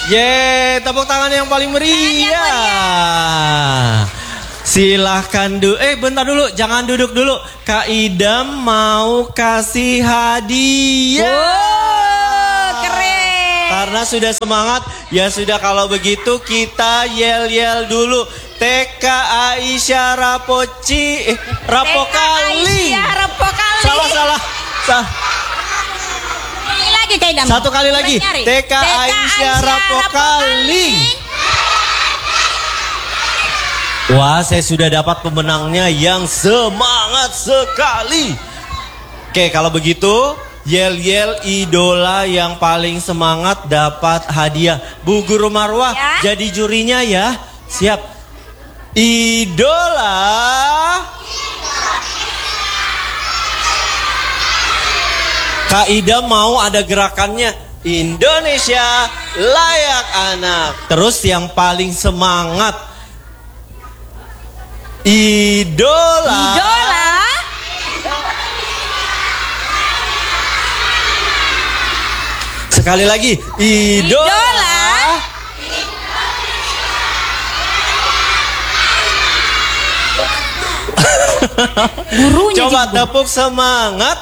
Tepuk tangan yang paling meriah. Silahkan bentar dulu, jangan duduk dulu. Kak Idam mau kasih hadiah. Keren. Karena sudah semangat, ya sudah kalau begitu kita yel-yel dulu. TK Aisyah Rapokali. Salah. Lagi Kak Idam. Satu kali lagi. TK Aisyah Rapokali. Wah, saya sudah dapat pemenangnya yang semangat sekali. Oke, kalau begitu, yel-yel idola yang paling semangat dapat hadiah. Bu Guru Marwah ya? Jadi jurinya ya. Siap. Idola. Kak Ida mau ada gerakannya. Indonesia layak anak. Terus yang paling semangat. Idola. Sekali lagi. Idola. Gurunya coba tepuk semangat.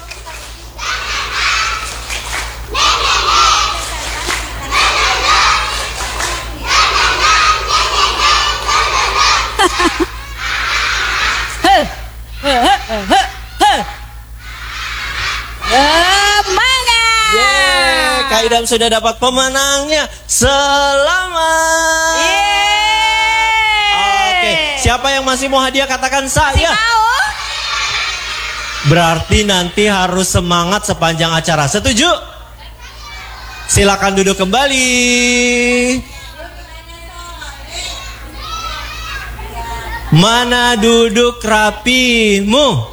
Semangat. Kak Idam sudah dapat pemenangnya. Selamat. Oke, siapa yang masih mau hadiah katakan saya. Berarti nanti harus semangat sepanjang acara. Setuju? Silakan duduk kembali. Mana duduk rapimu?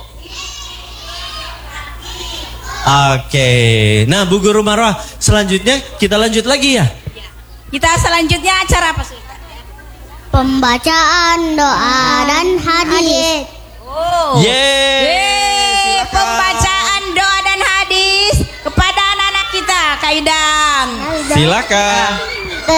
Oke. Nah, Bu Guru Marwah, selanjutnya kita lanjut lagi ya? Kita selanjutnya acara apa sih? Pembacaan doa dan hadis. Pembacaan doa dan hadis kepada anak-anak kita, Kak Idam. Silakan.